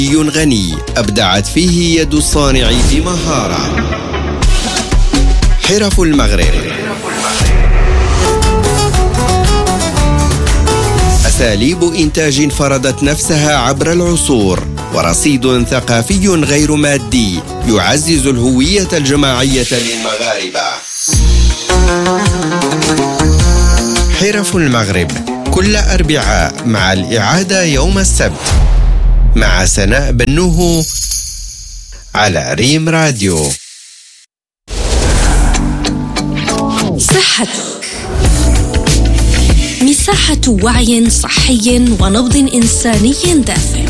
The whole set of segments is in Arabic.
غني أبدعت فيه يد الصانع بمهارة. حرف المغرب، أساليب إنتاج فرضت نفسها عبر العصور، ورصيد ثقافي غير مادي يعزز الهوية الجماعية للمغاربة. حرف المغرب كل أربعاء مع الإعادة يوم السبت مع سناء بنوه على ريم راديو. صحتك، مساحة وعي صحي ونبض إنساني دافئ،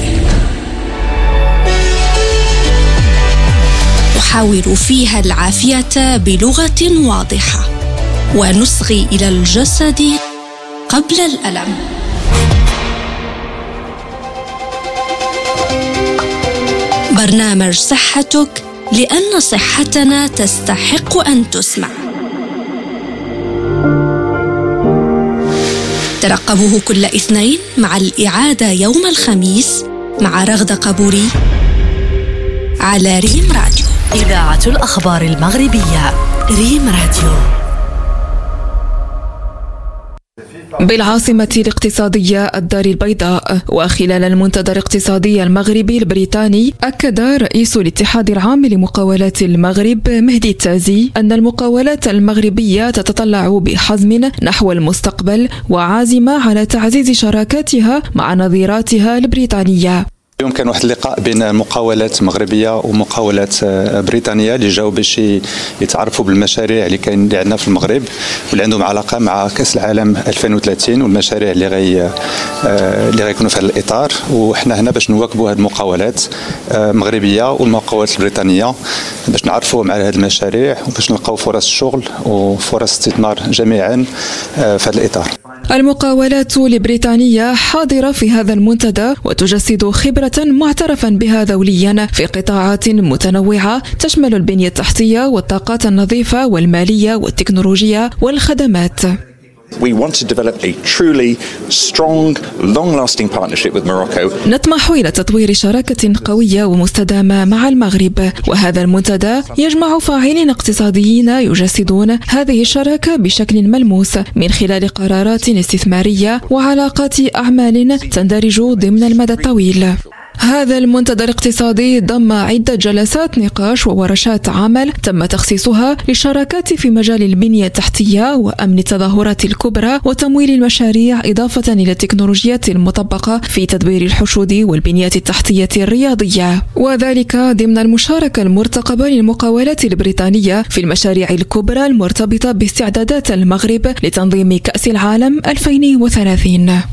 نحاور فيها العافية بلغة واضحة ونصغي إلى الجسد قبل الألم. برنامج صحتك، لأن صحتنا تستحق أن تسمع. ترقبوه كل اثنين مع الإعادة يوم الخميس مع رغدة قبوري على ريم راديو، إذاعة الأخبار المغربية. ريم راديو. بالعاصمة الاقتصادية الدار البيضاء وخلال المنتدى الاقتصادي المغربي البريطاني، أكد رئيس الاتحاد العام لمقاولات المغرب مهدي التازي أن المقاولات المغربية تتطلع بحزم نحو المستقبل وعازمة على تعزيز شراكاتها مع نظيراتها البريطانية. اليوم كان واحد اللقاء بين مقاولات مغربيه ومقاولات بريطانيه اللي جاوا باش يتعرفوا بالمشاريع اللي عندنا في المغرب واللي عندهم علاقه مع كاس العالم 2030 والمشاريع اللي غيكونوا في هذا الاطار. وحنا هنا باش نواكبوا هذه المقاولات المغربيه والمقاولات البريطانيه باش نعرفوا مع هذه المشاريع وباش نلقاو فرص شغل وفرص استثمار جميعا في هذا الاطار. المقاولات البريطانية حاضرة في هذا المنتدى وتجسد خبرة معترفا بها دوليا في قطاعات متنوعة تشمل البنية التحتية والطاقات النظيفة والمالية والتكنولوجيا والخدمات. We want to develop a truly strong, long-lasting partnership with Morocco. نطمح إلى تطوير شراكة قوية ومستدامة مع المغرب، وهذا المنتدى يجمع فاعلين اقتصاديين يجسدون هذه الشراكة بشكل ملموس من خلال قرارات استثمارية وعلاقات أعمال تندرج ضمن المدى الطويل. هذا المنتدى الاقتصادي ضم عدة جلسات نقاش وورشات عمل تم تخصيصها للشراكات في مجال البنية التحتية وأمن التظاهرات الكبرى وتمويل المشاريع، إضافة إلى التكنولوجيات المطبقة في تدبير الحشود والبنية التحتية الرياضية، وذلك ضمن المشاركة المرتقبة للمقاولات البريطانية في المشاريع الكبرى المرتبطة باستعدادات المغرب لتنظيم كأس العالم 2030.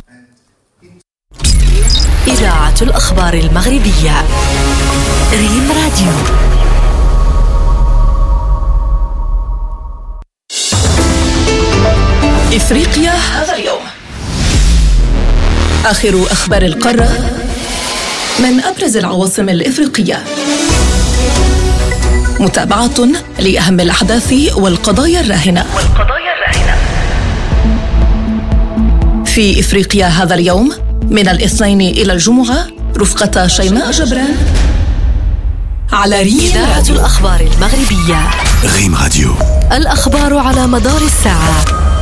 إذاعة الأخبار المغربية. ريم راديو. إفريقيا هذا اليوم، آخر أخبار القارة من أبرز العواصم الإفريقية، متابعة لأهم الأحداث والقضايا الراهنة. في إفريقيا هذا اليوم من الاثنين إلى الجمعة رفقة شيماء جبران على ريم. إذاعة الأخبار المغربية. ريم راديو، الأخبار على مدار الساعة.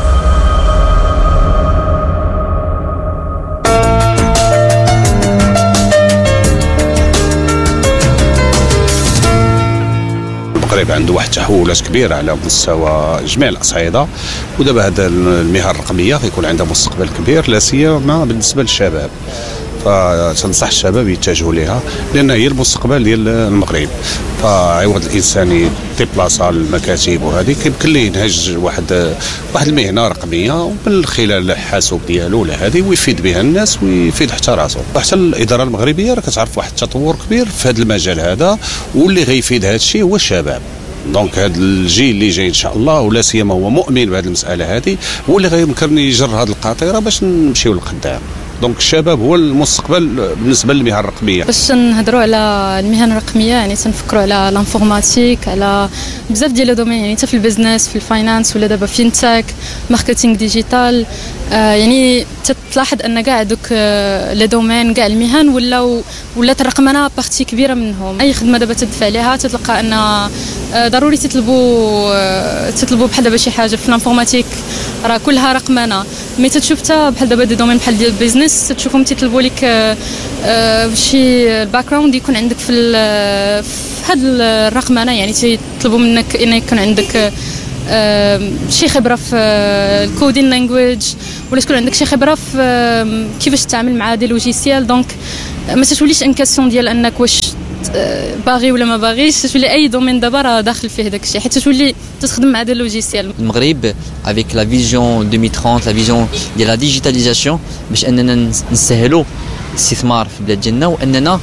المغرب عنده واحد التحولات كبيرة على مستوى جميع الأصعدة، ودابا هذا المهن الرقمية غيكون عندها مستقبل كبير، لا سيما بالنسبة للشباب. فتنصح الشباب يتجهوا لها لأن هي المستقبل ديال المغرب. فعوض الإنسان يديبلاصا المكاتب وهذه يمكن ليه ينهج واحد المهنة رقمية ومن خلال الحاسوب ديالو ولا هذه ويفيد بها الناس ويفيد حتى راسو. حتى الإدارة المغربية راه كتعرف واحد التطور كبير في هذا المجال هذا، واللي غيفيد هذا الشيء هو الشباب. دونك هذا الجيل اللي جاي ان شاء الله ولا سيما هو مؤمن بهذه المسألة هذه، هو اللي غيمكن يجر هذه القاطرة باش نمشيو للقدام. دونك الشباب هو المستقبل بالنسبه للمهن الرقميه. باش نهضروا على المهن الرقميه يعني تنفكروا على لانفورماتيك، على بزاف ديال الدومين، يعني حتى في البيزنس، في الفاينانس، ولا دابا فينتك، ماركتينغ ديجيتال. يعني تلاحظ ان كاع دوك لي دومين، كاع المهن ولات الرقمنه بارتي كبيره منهم. اي خدمه دابا تدفع عليها تتلقى ان ضروري تطلبوا بحال دابا شي حاجه في الانفورماتيك راه كلها رقمنه. مي تشوف حتى بحال دابا دي دومين بحال ديال البيزنس تشوفهم تيطلبوا لك شي الباك جراوند يكون عندك في هاد الرقمنه، يعني تيطلبوا منك ان يكون عندك شي خبره في الكودين لانجويج، ولا تكون عندك شي خبره في كيفاش تتعامل مع دي لوجيسيال. دونك ما تتوليش ان كاسيون ديال انك واش باغي ولا ما باغيش، تولي اي دومين دابا راه داخل فيه داكشي، حيت تولي تخدم مع دي لوجيسيال. المغرب avec la vision 2030 la vision ديال la digitalisation باش اننا نسهلوا الاستثمار في البلاد ديالنا، واننا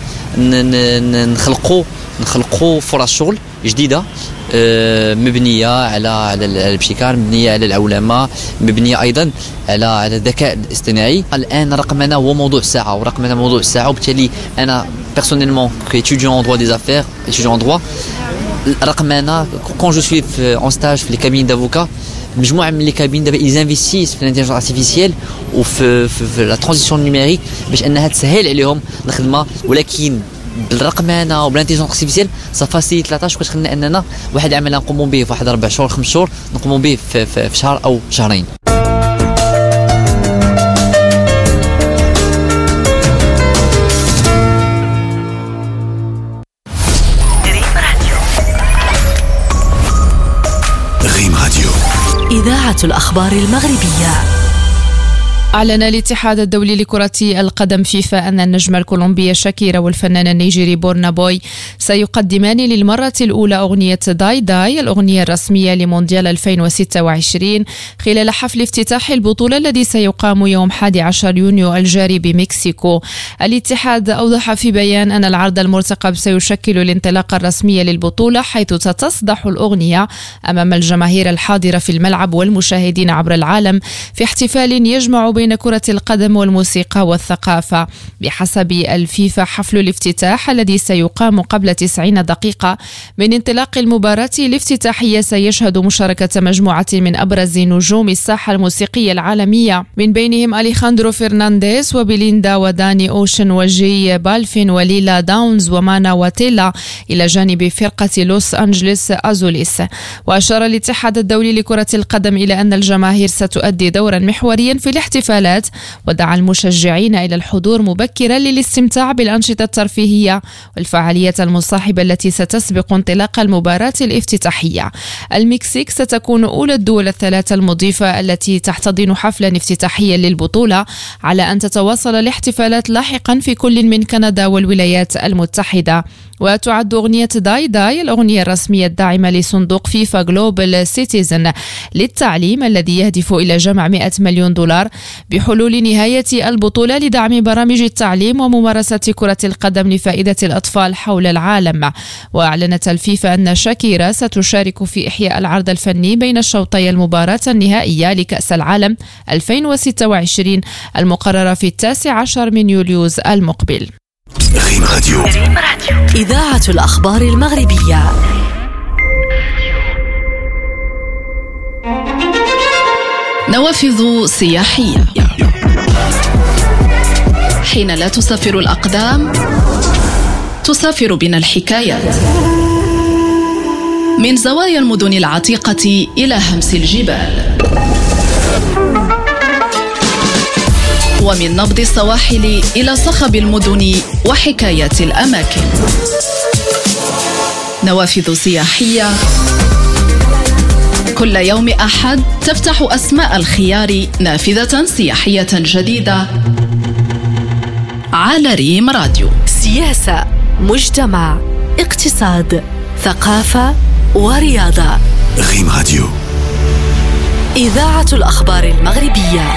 نخلقوا فرص شغل جديده مبنيه على الابتكار، مبنيه على العولمه، مبنيه ايضا على الذكاء الاصطناعي. الان رقمنا هو موضوع الساعه، ورقمنا موضوع الساعه، وبالتالي انا personnellement étudiant en droit des affaires, étudiant en droit, رقمنا quand je suis en stage في les cabinets d'avocats، مجموعه من لي كابين دابا ils investissent في الانتيليجنس ارتيفيسيال وفي لا ترانزيسيون نيميريك باش انها تسهل عليهم الخدمه، ولكن بالرقمنه وبالانتيليجنس ارتيفيسيال سافاسيت لا تاش، كتخلينا اننا واحد العمل نقوموا به في واحد 4 شهور 5 شهور نقوموا به في شهر او شهرين. إذاعة الأخبار المغربية. أعلن الاتحاد الدولي لكرة القدم فيفا أن النجمة الكولومبية شاكيرا والفنان النيجيري بورنا بوي سيقدمان للمرة الأولى أغنية داي داي، الأغنية الرسمية لمونديال 2026 خلال حفل افتتاح البطولة الذي سيقام يوم 11 يونيو الجاري بمكسيكو. الاتحاد أوضح في بيان أن العرض المرتقب سيشكل الانطلاقة الرسمية للبطولة، حيث ستصدح الأغنية أمام الجماهير الحاضرة في الملعب والمشاهدين عبر العالم في احتفال يجمع بين كرة القدم والموسيقى والثقافة. بحسب الفيفا حفل الافتتاح الذي سيقام قبل 90 دقيقة من انطلاق المباراة الافتتاحية سيشهد مشاركة مجموعة من أبرز نجوم الساحة الموسيقية العالمية، من بينهم أليخاندرو فرنانديز وبيليندا وداني أوشن وجي بالفين وليلا داونز ومانا واتيلا، إلى جانب فرقة لوس أنجلس أزوليس. وأشار الاتحاد الدولي لكرة القدم إلى أن الجماهير ستؤدي دورا محوريا في الاحتفالات، ودعا المشجعين إلى الحضور مبكرا للاستمتاع بالأنشطة الترفيهية والفعاليات المصاحبة التي ستسبق انطلاق المباراة الافتتاحية. المكسيك ستكون أولى الدول الثلاثة المضيفة التي تحتضن حفلا افتتاحيا للبطولة، على أن تتواصل الاحتفالات لاحقا في كل من كندا والولايات المتحدة. وتعد أغنية داي داي الأغنية الرسمية الداعمة لصندوق فيفا جلوبال سيتيزن للتعليم الذي يهدف إلى جمع $100 مليون بحلول نهاية البطولة لدعم برامج التعليم وممارسة كرة القدم لفائدة الأطفال حول العالم. وأعلنت الفيفا أن شاكيرا ستشارك في إحياء العرض الفني بين شوطي المباراة النهائية لكأس العالم 2026 المقررة في 19 من يوليوز المقبل. ريم راديو. إذاعة الأخبار المغربية. نوافذ سياحية. حين لا تسافر الأقدام تسافر بنا الحكايات، من زوايا المدن العتيقة إلى همس الجبال، ومن نبض السواحل إلى صخب المدن وحكايات الأماكن. نوافذ سياحية كل يوم أحد تفتح أسماء الخيار نافذة سياحية جديدة على ريم راديو. سياسة، مجتمع، اقتصاد، ثقافة ورياضة. ريم راديو. إذاعة الأخبار المغربية.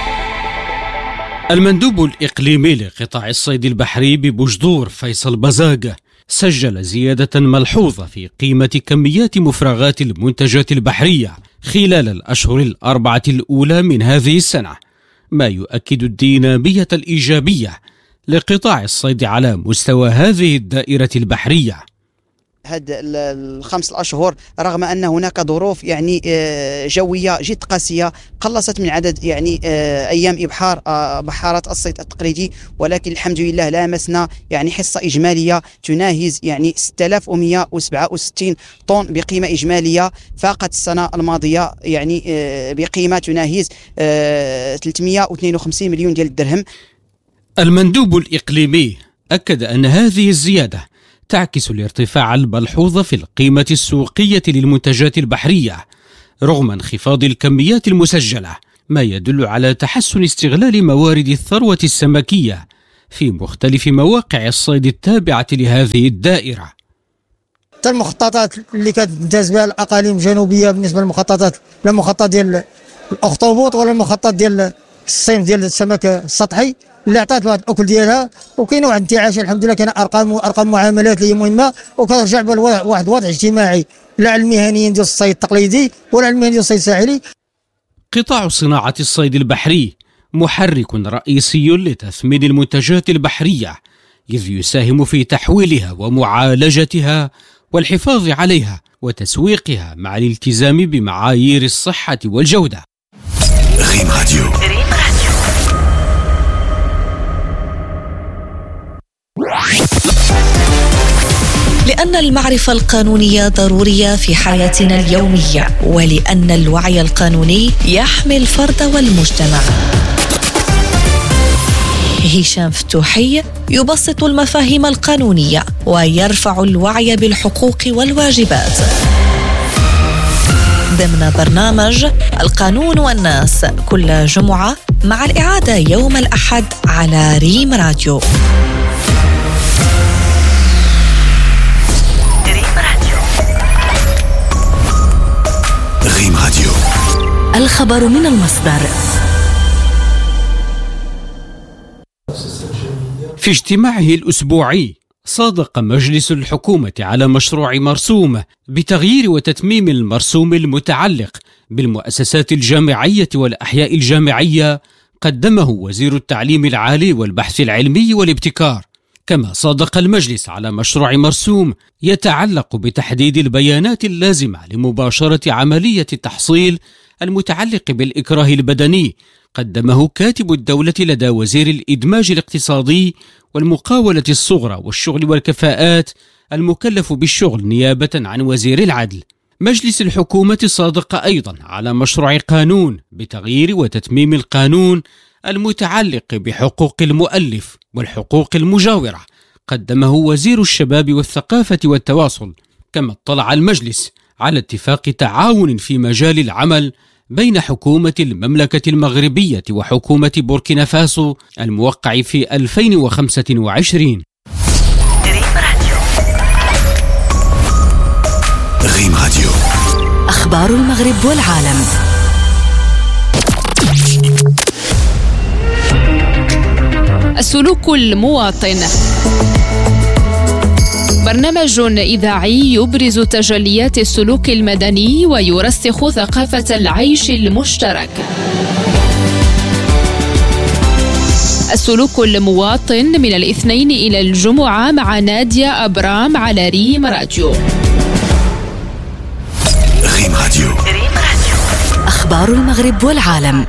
المندوب الإقليمي لقطاع الصيد البحري ببوجدور فيصل بزاقة سجل زيادة ملحوظة في قيمة كميات مفرغات المنتجات البحرية خلال الأشهر 4 الأولى من هذه السنة، ما يؤكد الدينامية الإيجابية لقطاع الصيد على مستوى هذه الدائرة البحرية. هاد الخمس الأشهر رغم أن هناك ظروف يعني جوية جد قاسية قلصت من عدد يعني أيام إبحار بحارات الصيد التقليدي، ولكن الحمد لله لامسنا يعني حصة إجمالية تناهز يعني 6167 طن بقيمة إجمالية، فاقت السنة الماضية يعني بقيمة تناهز 352 مليون ديال الدرهم. المندوب الإقليمي أكد أن هذه الزيادة تعكس الارتفاع الملحوظ في القيمة السوقية للمنتجات البحرية رغم انخفاض الكميات المسجلة، ما يدل على تحسن استغلال موارد الثروة السمكية في مختلف مواقع الصيد التابعة لهذه الدائرة. المخططات اللي كتمتاز بها الأقاليم الجنوبية بالنسبة للمخططات، لا المخطط ديال الأخطبوط ولا المخطط ديال الصيد ديال السمك السطحي اللي عطات واحد الاكل ديالها، وكاين واحد انتعاش الحمد لله، كاين ارقام معاملات اللي هي مهمه، وكترجع بواحد الوضع اجتماعي لا على المهنيين ديال الصيد التقليدي ولا على المهنيين ديال الصيد الساحلي. قطاع صناعة الصيد البحري محرك رئيسي لتثمين المنتجات البحرية، إذ يساهم في تحويلها ومعالجتها والحفاظ عليها وتسويقها مع الالتزام بمعايير الصحة والجودة. ريم راديو. لأن المعرفة القانونية ضرورية في حياتنا اليومية، ولأن الوعي القانوني يحمي الفرد والمجتمع. هشام فتوحي يبسط المفاهيم القانونية ويرفع الوعي بالحقوق والواجبات ضمن برنامج القانون والناس كل جمعة، مع الإعادة يوم الأحد على ريم راديو. ريم راديو. الخبر من المصدر. في اجتماعه الأسبوعي صادق مجلس الحكومة على مشروع مرسوم بتغيير وتتميم المرسوم المتعلق بالمؤسسات الجامعية والأحياء الجامعية، قدمه وزير التعليم العالي والبحث العلمي والابتكار. كما صادق المجلس على مشروع مرسوم يتعلق بتحديد البيانات اللازمة لمباشرة عملية التحصيل المتعلق بالإكراه البدني، قدمه كاتب الدولة لدى وزير الإدماج الاقتصادي والمقاولة الصغرى والشغل والكفاءات المكلف بالشغل نيابة عن وزير العدل. مجلس الحكومة صادق أيضا على مشروع قانون بتغيير وتتميم القانون المتعلق بحقوق المؤلف والحقوق المجاورة، قدمه وزير الشباب والثقافة والتواصل. كما اطلع المجلس على اتفاق تعاون في مجال العمل بين حكومة المملكة المغربية وحكومة بوركينا فاسو الموقع في 2025. ريم راديو. أخبار المغرب والعالم. السلوك المواطن، برنامج إذاعي يبرز تجليات السلوك المدني ويرسخ ثقافة العيش المشترك. السلوك المواطن من الاثنين إلى الجمعة مع نادية أبرام على ريم راديو. ريم راديو. أخبار المغرب والعالم.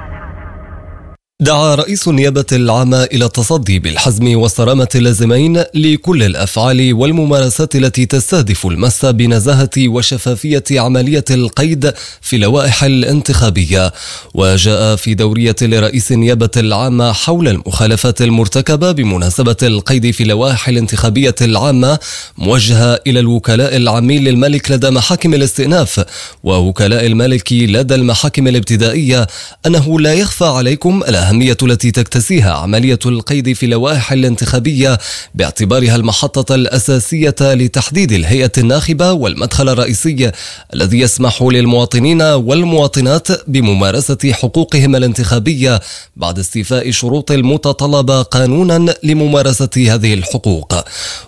دعا رئيس النيابة العامة إلى التصدي بالحزم والصرامة اللازمين لكل الأفعال والممارسات التي تستهدف المس بنزاهة وشفافية عملية القيد في اللوائح الانتخابية. وجاء في دورية لرئيس النيابة العامة حول المخالفات المرتكبة بمناسبة القيد في اللوائح الانتخابية العامة، موجهة إلى الوكلاء العامين للملك لدى محاكم الاستئناف ووكلاء الملك لدى المحاكم الابتدائية أنه لا يخفى عليكم الأهمية التي تكتسيها عملية القيد في اللوائح الانتخابية باعتبارها المحطة الأساسية لتحديد الهيئة الناخبة والمدخل الرئيسي الذي يسمح للمواطنين والمواطنات بممارسة حقوقهم الانتخابية بعد استيفاء شروط المتطلبة قانونا لممارسة هذه الحقوق.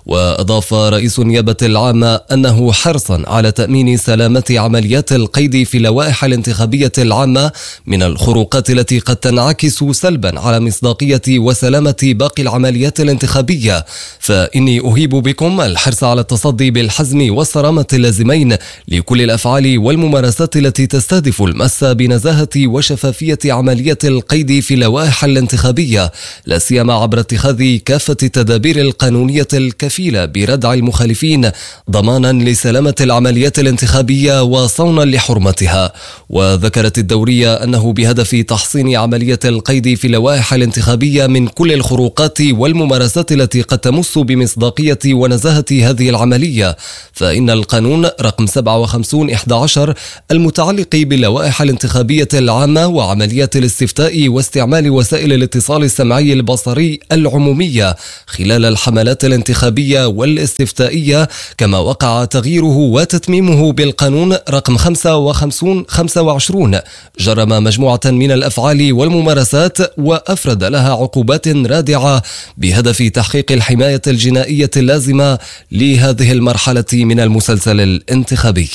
وأضاف رئيس النيابة العامة أنه حرصا على تأمين سلامة عمليات القيد في اللوائح الانتخابية العامة من الخروقات التي قد تنعكس سلبا على مصداقية وسلامة باقي العمليات الانتخابية، فإني أهيب بكم الحرص على التصدي بالحزم والصرامة اللازمين لكل الأفعال والممارسات التي تستهدف المس بنزاهة وشفافية عملية القيد في اللوائح الانتخابية، لا سيما عبر اتخاذ كافة التدابير القانونية الكفيلة بردع المخالفين ضمانا لسلامة العمليات الانتخابية وصونا لحرمتها. وذكرت الدورية أنه بهدف تحصين عملية القيد في اللوائح الانتخابية من كل الخروقات والممارسات التي قد تمس بمصداقية ونزاهة هذه العملية، فإن القانون رقم 57/11 المتعلق باللوائح الانتخابية العامة وعمليات الاستفتاء واستعمال وسائل الاتصال السمعي البصري العمومية خلال الحملات الانتخابية والاستفتائية، كما وقع تغييره وتتميمه بالقانون رقم 55/25 جرم مجموعة من الأفعال والممارسات وأفرد لها عقوبات رادعة بهدف تحقيق الحماية الجنائية اللازمة لهذه المرحلة من المسلسل الانتخابي.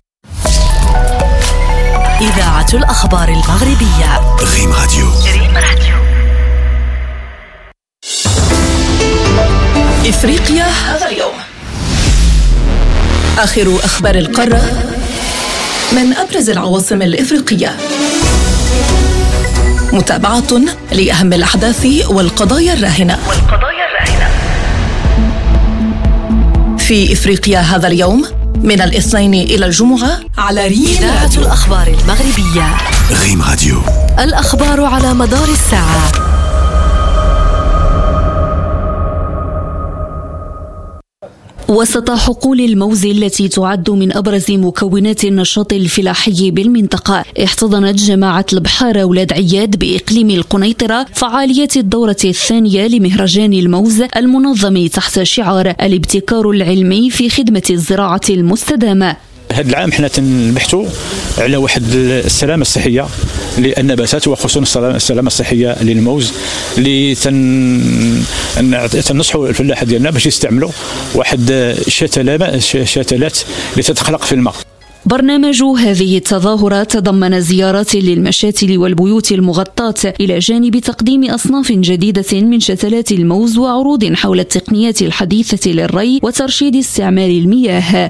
إذاعة الأخبار المغربية ريم راديو. إفريقيا هذا اليوم. آخر أخبار القارة من أبرز العواصم الإفريقية. متابعة لأهم الأحداث والقضايا الراهنة في إفريقيا هذا اليوم من الاثنين إلى الجمعة على ريم. إذاعة الأخبار المغربية ريم راديو. الأخبار على مدار الساعة. وسط حقول الموز التي تعد من أبرز مكونات النشاط الفلاحي بالمنطقة، احتضنت جماعة البحارة ولاد عياد بإقليم القنيطرة فعاليات الدورة الثانية لمهرجان الموز المنظم تحت شعار الابتكار العلمي في خدمة الزراعة المستدامة. هذا العام حنا تنبحثوا على واحد السلامة الصحية للنباتات وخصوصا السلامة الصحية للموز اللي تنصحوا الفلاحة ديالنا باش يستعملوا واحد الشتلات اللي تتخلق في الماء. برنامج هذه التظاهرات تضمن زيارات للمشاتل والبيوت المغطاة إلى جانب تقديم أصناف جديدة من شتلات الموز وعروض حول التقنيات الحديثة للري وترشيد استعمال المياه.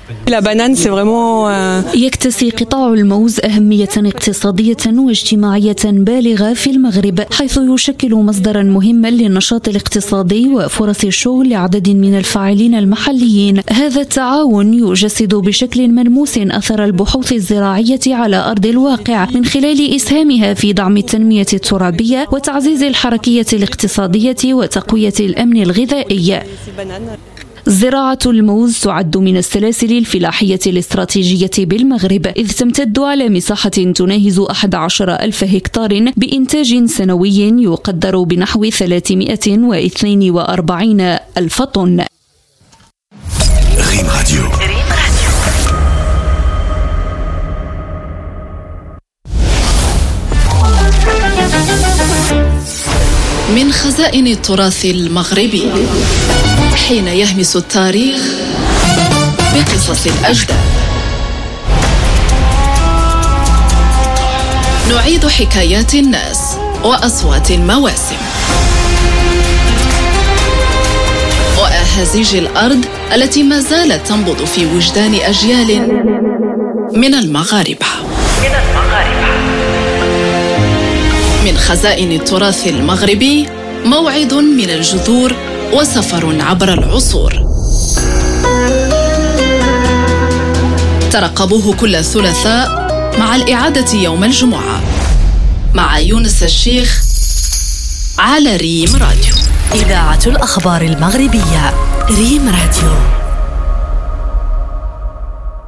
يكتسي قطاع الموز أهمية اقتصادية واجتماعية بالغة في المغرب، حيث يشكل مصدرا مهما للنشاط الاقتصادي وفرص الشغل لعدد من الفاعلين المحليين. هذا التعاون يجسد بشكل ملموس أثر البحوث الزراعية على أرض الواقع من خلال إسهامها في دعم التنمية الترابية وتعزيز الحركية الاقتصادية وتقوية الأمن الغذائي. زراعة الموز تعد من السلاسل الفلاحية الاستراتيجية بالمغرب، إذ تمتد على مساحة تناهز 11,000 هكتار بإنتاج سنوي يقدر بنحو 342,000 طن. ريم راديو. من خزائن التراث المغربي، حين يهمس التاريخ بقصص الأجداد، نعيد حكايات الناس وأصوات المواسم وأهازيج الأرض التي ما زالت تنبض في وجدان أجيال من المغاربة. من خزائن التراث المغربي، موعد من الجذور وسفر عبر العصور. ترقبوه كل ثلاثاء مع الإعادة يوم الجمعة مع يونس الشيخ على ريم راديو. إذاعة الأخبار المغربية ريم راديو.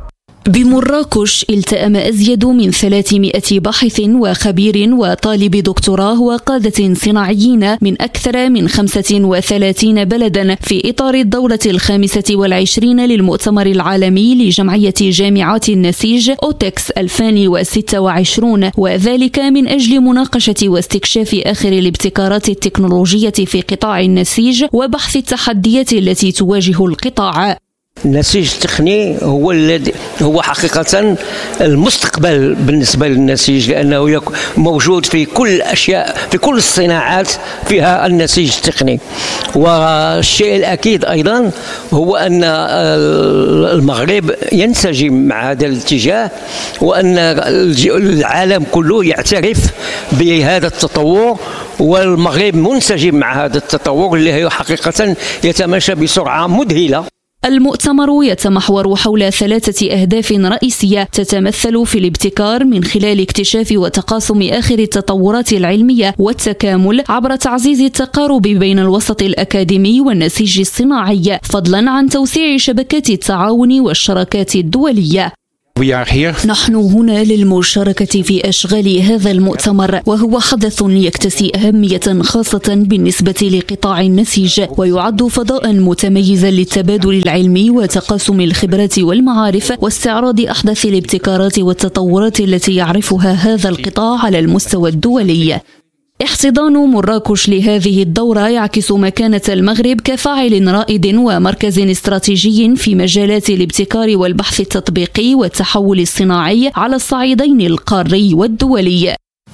بمراكش التأم أزيد من 300 باحث وخبير وطالب دكتوراه وقادة صناعيين من أكثر من 35 بلدا في إطار الدورة 25 للمؤتمر العالمي لجمعية جامعات النسيج أوتكس 2026، وذلك من أجل مناقشة واستكشاف آخر الابتكارات التكنولوجية في قطاع النسيج وبحث التحديات التي تواجه القطاع. النسيج التقني هو حقيقة المستقبل بالنسبة للنسيج، لأنه موجود في كل الأشياء، في كل الصناعات فيها النسيج التقني. والشيء الأكيد أيضا هو أن المغرب ينسجم مع هذا الاتجاه، وأن العالم كله يعترف بهذا التطور، والمغرب منسجم مع هذا التطور اللي حقيقة يتماشى بسرعة مذهلة. المؤتمر يتمحور حول 3 أهداف رئيسية تتمثل في الابتكار من خلال اكتشاف وتقاسم آخر التطورات العلمية والتكامل عبر تعزيز التقارب بين الوسط الأكاديمي والنسيج الصناعي، فضلا عن توسيع شبكات التعاون والشراكات الدولية. نحن هنا للمشاركة في أشغال هذا المؤتمر، وهو حدث يكتسي أهمية خاصة بالنسبة لقطاع النسيج، ويعد فضاء متميزا للتبادل العلمي وتقاسم الخبرات والمعارف واستعراض أحدث الابتكارات والتطورات التي يعرفها هذا القطاع على المستوى الدولي. احتضان مراكش لهذه الدورة يعكس مكانة المغرب كفاعل رائد ومركز استراتيجي في مجالات الابتكار والبحث التطبيقي والتحول الصناعي على الصعيدين القاري والدولي.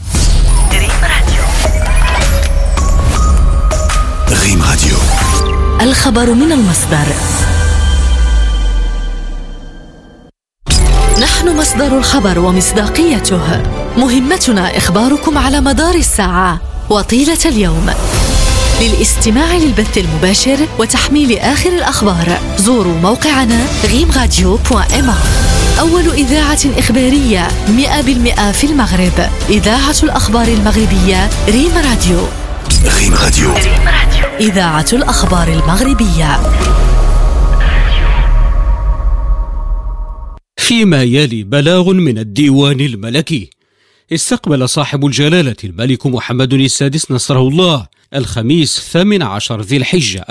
ريم راديو، الخبر من المصدر. نحن مصدر الخبر ومصداقيته، مهمتنا إخباركم على مدار الساعة وطيلة اليوم. للاستماع للبث المباشر وتحميل آخر الأخبار زوروا موقعنا rimradio.ma. أول إذاعة إخبارية 100% في المغرب، إذاعة الأخبار المغربية ريم راديو. ريم راديو، إذاعة الأخبار المغربية. فيما يلي بلاغ من الديوان الملكي. استقبل صاحب الجلالة الملك محمد السادس نصره الله الخميس 18 ذي الحجة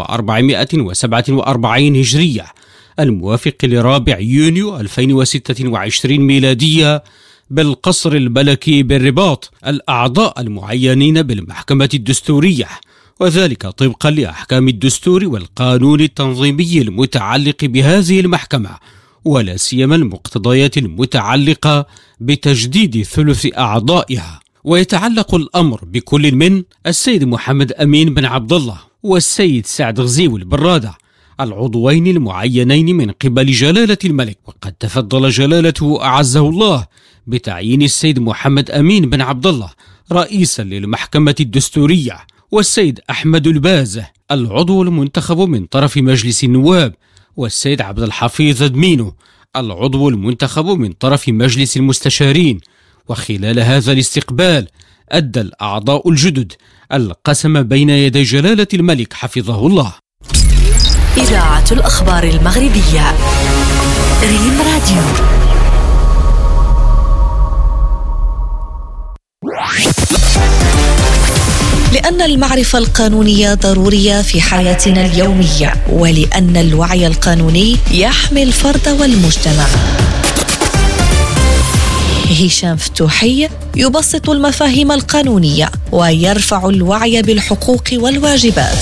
1447 هجرية الموافق ل4 يونيو 2026 ميلادية بالقصر الملكي بالرباط الأعضاء المعينين بالمحكمة الدستورية، وذلك طبقا لأحكام الدستور والقانون التنظيمي المتعلق بهذه المحكمة، ولا سيما المقتضيات المتعلقة بتجديد ثلث أعضائها. ويتعلق الأمر بكل من السيد محمد أمين بن عبد الله والسيد سعد غزيو البرادة العضوين المعينين من قبل جلالة الملك. وقد تفضل جلالته أعزه الله بتعيين السيد محمد أمين بن عبد الله رئيسا للمحكمة الدستورية، والسيد أحمد البازة العضو المنتخب من طرف مجلس النواب، والسيد عبد الحفيظ دمينو العضو المنتخب من طرف مجلس المستشارين. وخلال هذا الاستقبال أدى الأعضاء الجدد القسم بين يدي جلالة الملك حفظه الله. إذاعة الأخبار المغربية ريم راديو. لأن المعرفة القانونية ضرورية في حياتنا اليومية، ولأن الوعي القانوني يحمي الفرد والمجتمع. هشام فتوحي يبسط المفاهيم القانونية ويرفع الوعي بالحقوق والواجبات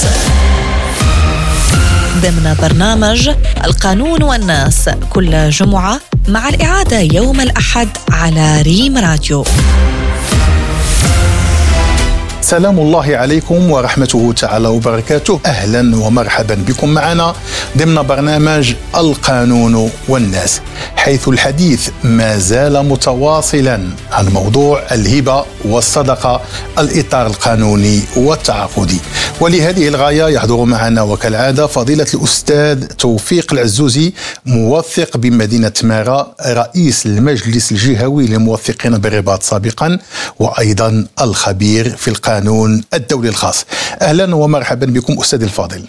ضمن برنامج القانون والناس كل جمعة، مع الإعادة يوم الأحد على ريم راديو. سلام الله عليكم ورحمته تعالى وبركاته. أهلا ومرحبا بكم معنا ضمن برنامج القانون والناس، حيث الحديث ما زال متواصلا عن موضوع الهبة والصدقة، الإطار القانوني والتعاقدي. ولهذه الغاية يحضر معنا وكالعادة فضيلة الأستاذ توفيق العزوزي، موثق بمدينة تمارا، رئيس المجلس الجهوي للموثقين بالرباط سابقا، وأيضا الخبير في القانون الدولي الخاص. أهلا ومرحبا بكم أستاذ الفاضل.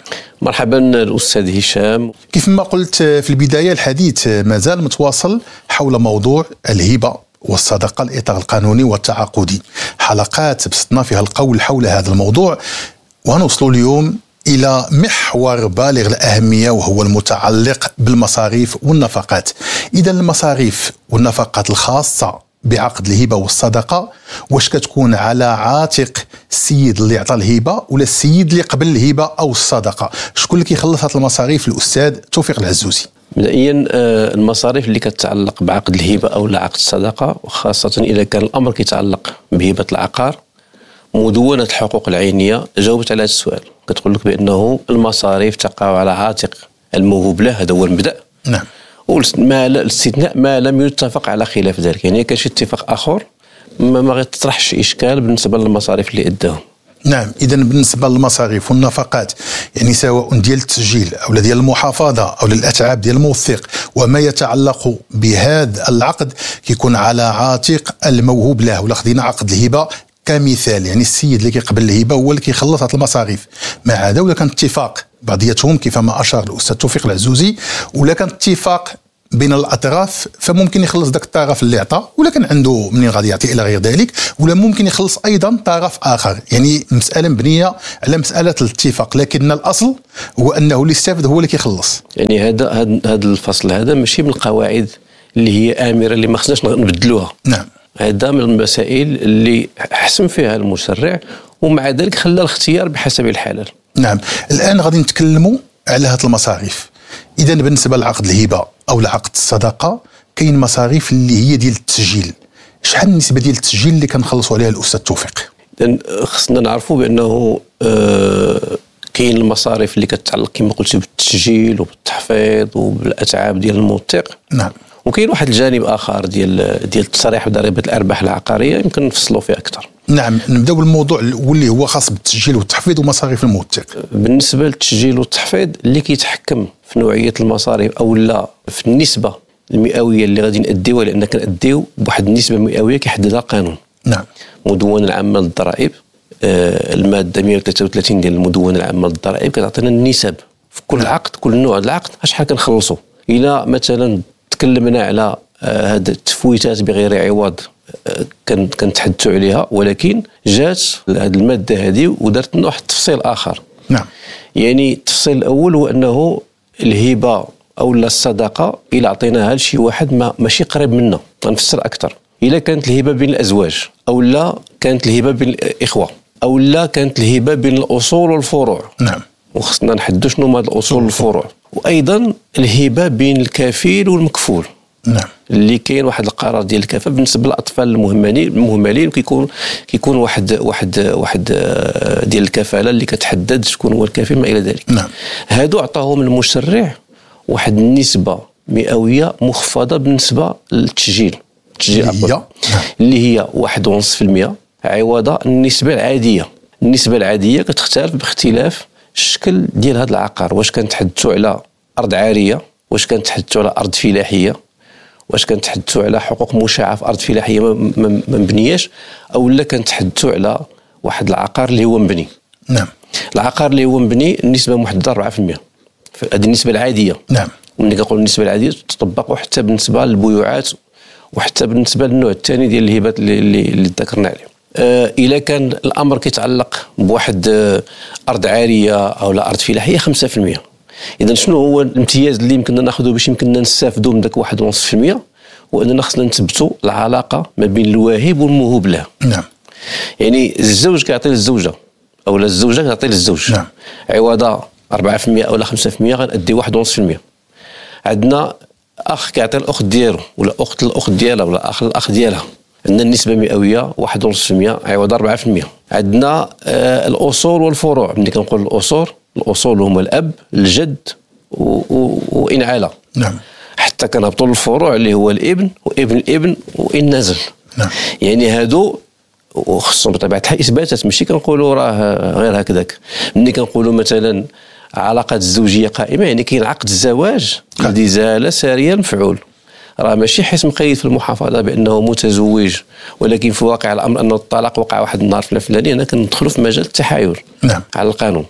مرحبا الأستاذ هشام. كيف ما قلت في البداية، الحديث ما زال متواصل حول موضوع الهبة والصدقة، الإطار القانوني والتعاقدي. حلقات بسطنا فيها القول حول هذا الموضوع، ونوصل اليوم إلى محور بالغ الأهمية، وهو المتعلق بالمصاريف والنفقات. إذا المصاريف والنفقات الخاصة بعقد الهبة والصدقة واش كتكون على عاتق السيد اللي عطى الهبة ولا السيد اللي قبل الهبة أو الصدقة؟ شكون اللي كيخلص هذه المصاريف؟ الأستاذ توفيق العزوزي. مبدئيا المصاريف اللي كتتعلق بعقد الهبة أو عقد الصدقة، وخاصة إذا كان الأمر كيتعلق بهبة العقار، مدونة الحقوق العينية جاوبت على هذا السؤال، كتقول لك بأنه المصاريف تقع على عاتق الموهوب له، هذا هو المبدأ. نعم. والاستثناء ما لم يتفق على خلاف ذلك، يعني كان شي اتفاق آخر ما غيطرحش إشكال بالنسبة للمصاريف اللي أداهم. نعم. إذا بالنسبة للمصاريف والنفقات، يعني سواء ديال التسجيل أو ديال المحافظة أو للأتعاب ديال الموثق وما يتعلق بهذا العقد كيكون على عاتق الموهوب له. ولا خدينا عقد الهبة كمثال، يعني السيد اللي كيقبل الهبة هو اللي كيخلص هذه المصاريف. مع هذا ولا كان اتفاق بعضياتهم كيفما أشار الأستاذ توفيق العزوزي، ولا كان اتفاق بين الأطراف، فممكن يخلص ذاك الطرف اللي عطى ولا كان عنده منين غادي يعطي إلى غير ذلك، ولا ممكن يخلص أيضا طرف آخر. يعني مسألة مبنية على مسألة الاتفاق، لكن الأصل هو أنه اللي يستافد هو اللي كيخلص. يعني هذا الفصل هذا ماشي من القواعد اللي هي آمرة اللي ما خصناش نبدلوها. نعم. هذا من المسائل اللي حسم فيها المشرع، ومع ذلك خلى الاختيار بحسب الحلال. نعم. الآن غادي نتكلموا على هذه المصاريف. إذا بالنسبة لعقد الهبة أو لعقد الصدقة كاين مصاريف اللي هي ديال التسجيل. شحال النسبة ديال التسجيل اللي كنخلصوا عليها الأستاذ توفيق؟ إذن خصنا نعرفوا بأنه كاين المصاريف اللي كتتعلق كما قلت بالتسجيل وبالتحفيظ وبالأتعاب ديال الموثق. نعم. وكاين واحد الجانب آخر ديال التصريح بضريبة الأرباح العقارية يمكن نفصلوا فيه أكثر. نعم. نبداو بالموضوع اللي هو خاص بالتسجيل والتحفيظ ومصاريف الموثق. بالنسبة للتسجيل والتحفيظ اللي كيتحكم في نوعية المصاريف أو لا في النسبة المئوية اللي غادي نأديوها، لأن كنأديو بواحد النسبة مئوية كيحددها القانون. نعم. المدونة العامة للضرائب، المادة 133 ديال المدونة العامة للضرائب كتعطينا النسب في كل عقد، كل نوع العقد شحال كنخلصوا. إلا مثلا تكلمنا على هاد التفويتات بغير عوض كنتحدثوا عليها، ولكن جات هذه المادة هذه ودارت لنا واحد التفصيل آخر. نعم. يعني التفصيل الأول هو أنه الهبة أو الصدقة إلا عطيناها لشي واحد ماشي قريب منا، غنفسر أكثر. إلا كانت الهبة بين الأزواج، أو لا كانت الهبة بين الإخوة، أو لا كانت الهبة بين الأصول والفروع. نعم. وخصنا نحددوا شنو هما الأصول والفروع. وأيضا الهبة بين الكفيل والمكفول. نعم. اللي كاين واحد القرار ديال الكفاله بالنسبه للاطفال المهملين كيكون واحد ديال الكفاله اللي كتحدد شكون هو الكفيل ما الى ذلك. نعم. هادو عطاهم المشرع واحد النسبه مئويه مخفضه بالنسبه للتسجيل اللي هي 1.5% عوض النسبه العاديه. النسبه العاديه كتختلف باختلاف الشكل ديال هذا العقار، واش كنتحدثوا على ارض عاريه، واش كنتحدثوا على ارض فلاحيه، واش كنتحدثوا على حقوق مشاعة في أرض فلاحية ما مبنياش، أو لا كنتحدثوا على واحد العقار اللي هو مبني. نعم. العقار اللي هو مبني النسبة محددة 4%، هذه النسبة العادية. نعم. وملي كنقول النسبة العادية تطبق حتى بالنسبة للبيوعات وحتى بالنسبة للنوع الثاني ديال الهبات اللي ذكرنا عليه. إلا كان الأمر كيتعلق بواحد أرض عارية أو لا أرض فلاحية 5%. إذا شنو هو الامتياز اللي يمكننا ناخذه باش يمكننا نستافدوا من ذاك 1.5%؟ وأننا خصنا نثبتوا العلاقة ما بين الواهب والموهوب له. نعم. يعني الزوج كيعطي للزوجة أو الزوجة كتعطي للزوج. نعم. عوض 4% أو 5% غنأدي 1.5%. عندنا أخ كيعطي الأخت ديالو ولا أخت الأخت ديالها ولا أخ الأخ ديالها، عندنا النسبة مئوية 1.5% عوض 4%. عندنا الأصول والفروع. ملي كنقول الأصول هما الأب الجد وإن علا. نعم. حتى كنهبطوا للفروع اللي هو الابن وابن الابن وإن نزل. نعم. يعني هادو وخصهم بطبيعة الحال إثباتات، ماشي كنقولوا راه غير هكذاك. ملي كنقولوا مثلا علاقات الزوجية قائمة، يعني كاين عقد الزواج الذي زال ساريا مفعول، راه ماشي حيث مقيد في المحافظة بأنه متزوج، ولكن في واقع الأمر أن الطلاق وقع واحد النهار فلاني، أنا كندخلوا في مجال التحايل. نعم. على القانون.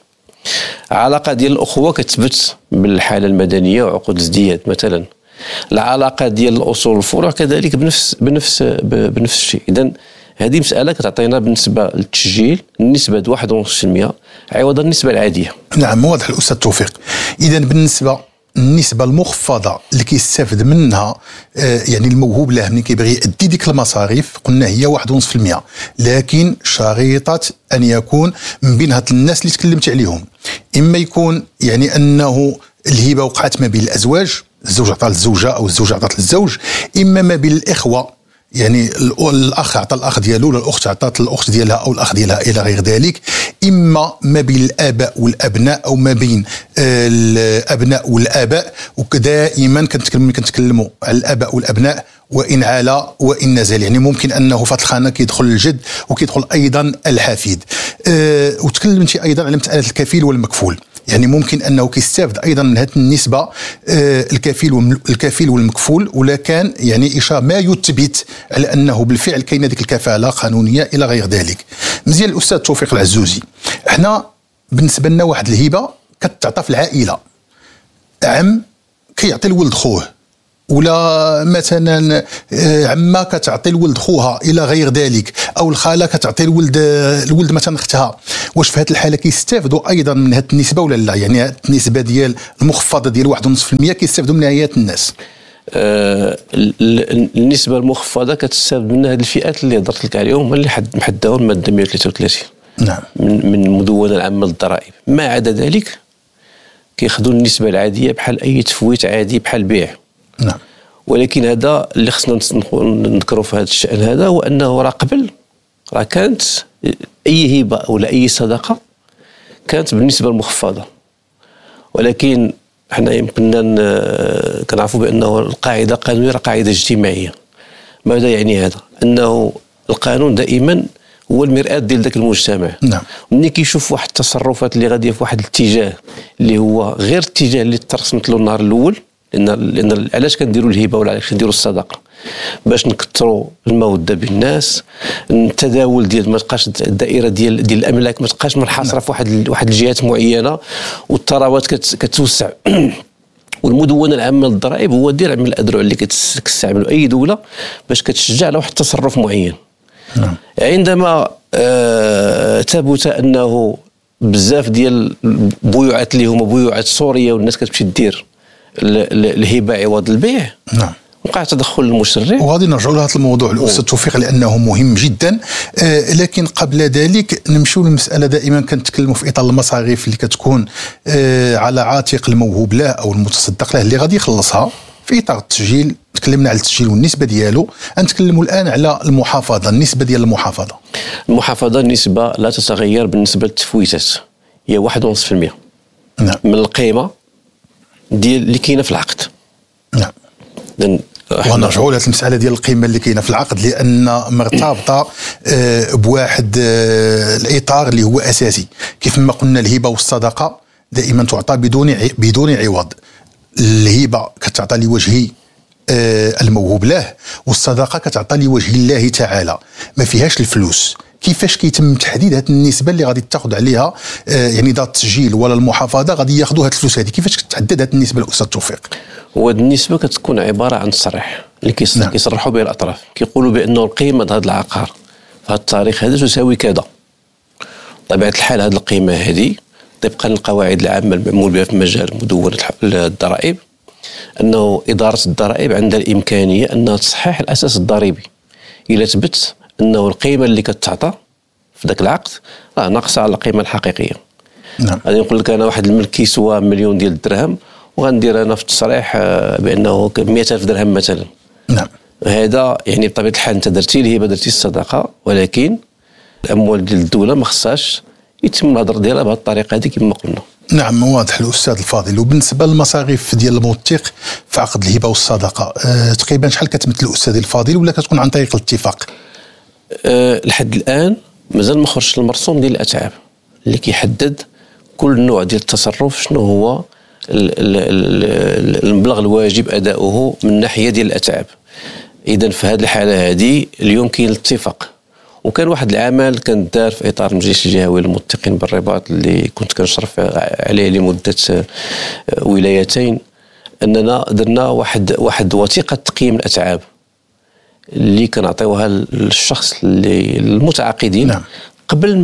علاقة ديال الأخوة كتثبت بالحالة المدنية وعقود الازدياد مثلا. العلاقة ديال الأصول والفروع كذلك بنفس الشيء. إذن هذه مسألة كتعطينا بالنسبة للتسجيل النسبة 1.5% عوض النسبة العادية. نعم واضح الأستاذ توفيق. إذن بالنسبة النسبة المخفضة اللي كيستافد منها يعني الموهوب له ملي كيبغي يأدي ديك المصاريف قلنا هي 1.5%، لكن شريطة أن يكون من بين هاد الناس اللي تكلمت عليهم، إما يكون يعني أنه الهبة وقعت ما بين الأزواج، الزوج عطى للزوجة أو الزوجة عطات للزوج، إما ما بين الإخوة يعني الأخ عطى الأخ ديالو ولا الأخت عطات الأخت ديالها أو الأخ ديالها إلى غير ذلك، إما ما بين الآباء والأبناء أو ما بين الأبناء والآباء. ودائما كنتكلموا على الآباء والأبناء وإن علا وإن نزل، يعني ممكن أنه في الخانة كيدخل الجد وكيدخل أيضا الحفيد. وتكلمتي أيضا على مسألة الكفيل والمكفول، يعني ممكن أنه كيستافد أيضا من هذه النسبة الكفيل والمكفول، ولا كان يعني إشارة ما يثبت على أنه بالفعل كاينه ديك الكفالة قانونية إلى غير ذلك. مزيان الأستاذ توفيق العزوزي، احنا بالنسبة لنا واحد الهبة كتعطى في العائلة، عم كيعطي الولد خوه، ولا مثلا عمه كتعطي الولد خوها الى غير ذلك، او الخاله كتعطي الولد مثلا اختها. واش في هذه الحاله كيستافدوا ايضا من هذه النسبه ولا لا؟ يعني النسبه ديال المخفضه ديال 1.5% كيستافدوا منها هي الناس. النسبه المخفضه كتستافد منها هذه الفئات اللي هضرت لك عليهم اللي محددهم الماده 133 نعم من المدونه العامه للضرائب. ما عدا ذلك كياخذوا النسبه العاديه بحال اي تفويت عادي بحال بيع. نعم. ولكن هذا اللي خصنا نذكروا في هذا الشأن هذا هو أنه راه قبل راه كانت أي هبة أو أي صدقة كانت بالنسبة المخفضة، ولكن احنا يمكننا كنعرفوا بأنه القاعدة القانونية قاعدة اجتماعية. ماذا يعني هذا؟ أنه القانون دائما هو المرآة ديال ذاك المجتمع. نعم. ملي كيشوف واحد التصرفات اللي غاديه في واحد الاتجاه اللي هو غير الاتجاه اللي ترسمت له النهار الأول، لأن علاش كنديروا الهبة ولا علاش كنديروا الصدقة؟ باش نكثروا المودة بالناس، التداول ديال ما تبقاش الدائرة ديال الأملاك ما تبقاش منحصرة في واحد الجهات معينة، والثروات كتوسع. والمدونة العامة للضرائب هو درع من الأذرع اللي كتستعملوا أي دولة باش كتشجع على واحد التصرف معين. نعم. عندما ثبت أنه بزاف ديال البيوعات اللي هما بيوعات سورية والناس كتمشي دير الهبة عوض البيع، نعم، وقع تدخل المشرع. وغادي نرجعوا لهذا الموضوع الأستاذ توفيق لأنه مهم جدا. لكن قبل ذلك نمشيو للمسألة. دائما كنتكلموا في إطار المصاريف اللي كتكون على عاتق الموهوب له أو المتصدق له اللي غادي يخلصها في إطار التسجيل. تكلمنا على التسجيل والنسبة ديالو، نتكلموا الآن على المحافظة. النسبة ديال المحافظة، المحافظة النسبة لا تتغير بالنسبة للتفويتات، هي 1.5% نعم من القيمة ديال اللي كاينه في العقد. نعم. ونرجعوا لهذه المساله ديال القيمه اللي كاينه في العقد، لان مرتبطه بواحد الاطار اللي هو اساسي. كيف ما قلنا الهبه والصدقه دائما تعطى بدون عوض. الهبه كتعطى لوجه الموهوب له، والصدقه كتعطى لوجه الله تعالى، ما فيهاش الفلوس. كيفاش كيتم تحديد هذه النسبه اللي غادي تاخذ عليها يعني ذات التسجيل ولا المحافظه غادي ياخذوا هذه الفلوس هذه؟ كيفاش كتحدد هذه النسبه الاستاذ توفيق؟ هو النسبه كتكون عباره عن تصريح اللي كيصرحوا به الاطراف، كيقولوا بانه القيمه هذا العقار في هذا التاريخ هذا تساوي كذا. طبيعه الحال هذه القيمه هذه طبقا للقواعد العامه المعمول بها في مجال مدونه الضرائب، انه اداره الضرائب عندها الامكانيه انها تصحح الاساس الضريبي الى ثبت انه القيمه اللي كتعطى في ذاك العقد راه ناقصه على القيمه الحقيقيه. نعم. غادي نقول لك انا واحد الملك كيسوى مليون ديال الدرهم وغندير انا في التصريح بانه 100,000 درهم مثلا. نعم. هذا يعني بطبيعه الحال انت درتي الهبه درتي الصدقه، ولكن الاموال ديال الدوله ما خصهاش يتم الهضر ديالها بهذه الطريقه هذه كما قلنا. نعم واضح الأستاذ الفاضل. وبالنسبة للمصاريف ديال الموثق في عقد الهبة والصدقة تقريبا شحال كتمثل الأستاذ الفاضل، ولا كتكون عن طريق الاتفاق؟ لحد الآن مازال ما خرجش المرسوم ديال الأتعاب اللي كيحدد كل نوع ديال التصرف شنو هو المبلغ الواجب أداؤه من ناحية ديال الأتعاب. إذن في هذه الحالة هذه اليوم كاين الاتفاق، وكان واحد العمل كان دار في اطار المجلس الجهوي للمتقين بالرباط اللي كنت كنشرف عليه لمده ولايتين، اننا درنا واحد وثيقه تقييم الاتعاب اللي كنعطيوها للشخص المتعاقدين. نعم. قبل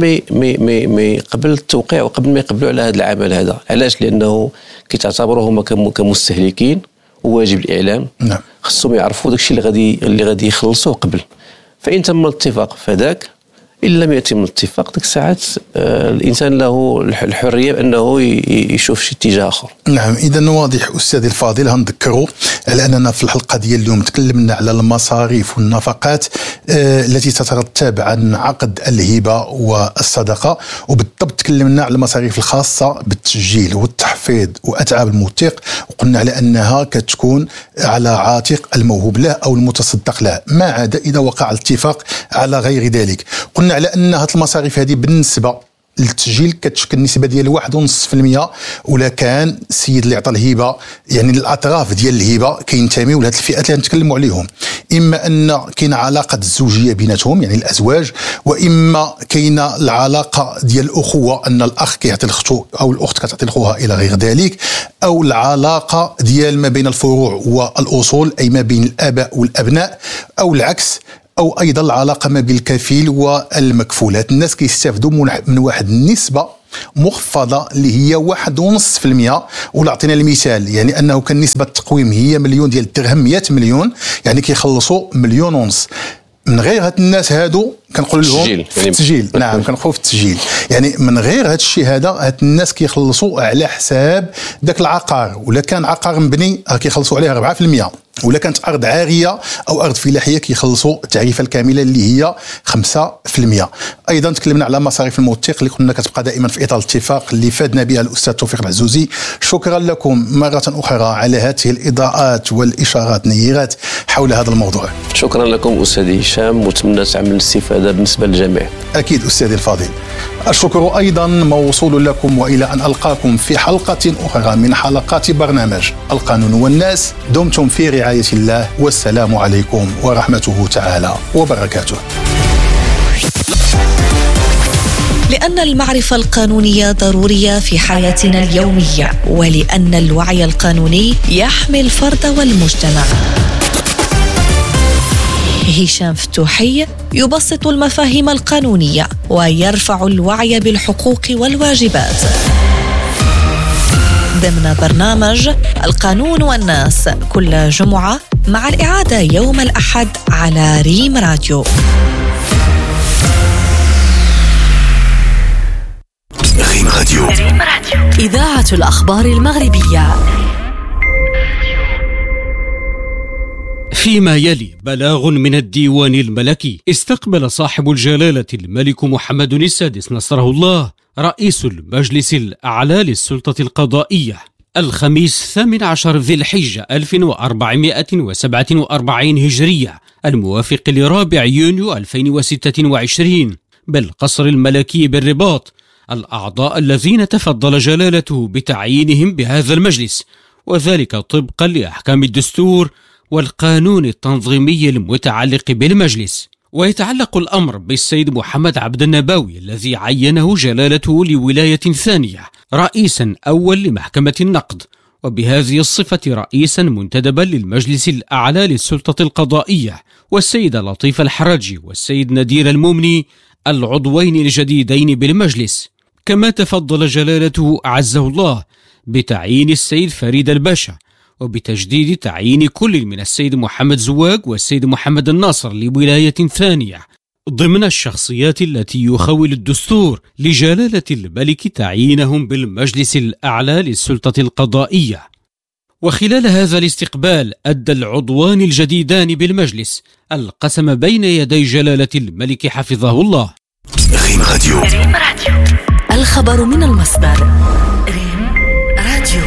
ما قبل التوقيع وقبل ما يقبلوا على هذا العمل هذا. علاش؟ لانه كيتعتبروهم كمستهلكين وواجب الاعلام. نعم. خصهم يعرفوا داكشي اللي غادي يخلصوه قبل. فإن تم الاتفاق فذاك، إن لم يتم الاتفاق ديك الساعات الإنسان له الحرية بأنه يشوف شي اتجاه آخر. نعم، إذا واضح أستاذي الفاضل. هنذكروا على أننا في الحلقة ديال اليوم تكلمنا على المصاريف والنفقات التي تترتب عن عقد الهبة والصدقة، وبالضبط تكلمنا على المصاريف الخاصة بالتسجيل والتحفيظ وأتعاب الموثق، وقلنا على أنها كتكون على عاتق الموهوب له أو المتصدق له، ما عدا إذا وقع الاتفاق على غير ذلك. قلنا على أن هذه المصاريف هذه بالنسبة للتسجيل كتشكل النسبة ديال 1.5%، ولا كان السيد اللي عطى الهبة يعني الأطراف ديال الهبة كينتميوا لهذه الفئات اللي نتكلموا عليهم، إما أن كاين علاقة الزوجية بيناتهم يعني الأزواج، وإما كاين العلاقة ديال الأخوة أن الأخ كيعطي لأخته أو الأخت كتعطي لأخوها إلى غير ذلك، أو العلاقة ديال ما بين الفروع والأصول أي ما بين الآباء والأبناء، أو العكس، أو أيضا العلاقة ما بين الكفيل والمكفولات. الناس كيستافدوا من واحد النسبة مخفضة اللي هي 1.5%. ولا عطينا المثال يعني أنه كان نسبة التقويم هي مليون ديال الدرهم، 100 مليون يعني كيخلصوا 1.5 مليون. من غير هاد الناس هادو كنقول لهم في التسجيل. نعم، كنقول في التسجيل يعني من غير هاد الشيء هذا هاد الناس كيخلصوا على حساب داك العقار، ولا كان عقار مبني كيخلصوا عليه 4%، ولا كانت أرض عارية أو أرض فلاحية كيخلصوا التعريفة الكاملة اللي هي 5%. أيضا تكلمنا على مصاريف الموثق اللي كنا كتبقى دائما في إطار الاتفاق اللي فادنا بها الأستاذ توفيق العزوزي. شكرا لكم مرة أخرى على هذه الإضاءات والإشارات النيرات حول هذا الموضوع. شكرا لكم أستاذ هشام، وتمنى تعمل الاستفادة بالنسبة للجميع. أكيد أستاذي الفاضل. الشكر أيضا موصول لكم، وإلى أن ألقاكم في حلقة أخرى من حلقات برنامج القانون والناس. دمتم في رعاية الله، والسلام عليكم ورحمته تعالى وبركاته. لأن المعرفة القانونية ضرورية في حياتنا اليومية، ولأن الوعي القانوني يحمي الفرد والمجتمع. هشام فتوحي يبسط المفاهيم القانونية ويرفع الوعي بالحقوق والواجبات ضمن برنامج القانون والناس كل جمعة، مع الإعادة يوم الأحد على ريم راديو. ريم راديو، إذاعة الأخبار المغربية. فيما يلي بلاغ من الديوان الملكي. استقبل صاحب الجلالة الملك محمد السادس نصره الله رئيس المجلس الأعلى للسلطة القضائية الخميس 18 ذي الحجة 1447 هجرية الموافق لرابع يونيو 2026 بالقصر الملكي بالرباط الأعضاء الذين تفضل جلالته بتعيينهم بهذا المجلس، وذلك طبقا لأحكام الدستور والقانون التنظيمي المتعلق بالمجلس. ويتعلق الأمر بالسيد محمد عبد النباوي الذي عينه جلالته لولاية ثانية رئيسا أول لمحكمة النقد، وبهذه الصفة رئيسا منتدبا للمجلس الأعلى للسلطة القضائية، والسيد لطيف الحرجي والسيد ندير الممني العضوين الجديدين بالمجلس. كما تفضل جلالته أعزه الله بتعيين السيد فريد الباشا، وبتجديد تعيين كل من السيد محمد زواج والسيد محمد الناصر لولاية ثانية ضمن الشخصيات التي يخول الدستور لجلالة الملك تعيينهم بالمجلس الأعلى للسلطة القضائية. وخلال هذا الاستقبال أدى العضوان الجديدان بالمجلس القسم بين يدي جلالة الملك حفظه الله. ريم راديو، الخبر من المصدر. ريم راديو.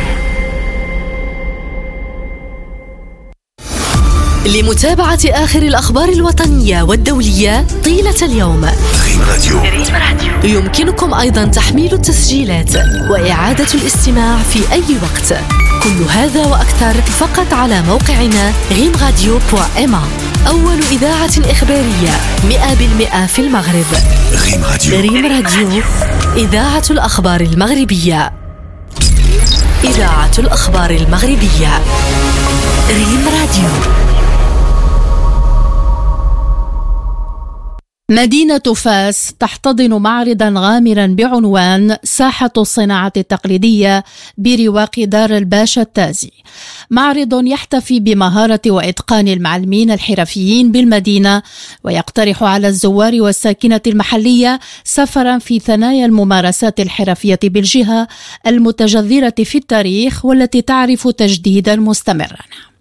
لمتابعة آخر الأخبار الوطنية والدولية طيلة اليوم، ريم راديو يمكنكم أيضا تحميل التسجيلات وإعادة الاستماع في أي وقت. كل هذا وأكثر فقط على موقعنا rimradio.ma. أول إذاعة إخبارية 100% في المغرب. ريم راديو. ريم راديو، إذاعة الأخبار المغربية. إذاعة الأخبار المغربية. ريم راديو. مدينة فاس تحتضن معرضا غامرا بعنوان ساحة الصناعة التقليدية برواق دار الباشا التازي. معرض يحتفي بمهارة وإتقان المعلمين الحرفيين بالمدينة، ويقترح على الزوار والساكنة المحلية سفرا في ثنايا الممارسات الحرفية بالجهة المتجذرة في التاريخ والتي تعرف تجديدا مستمرا.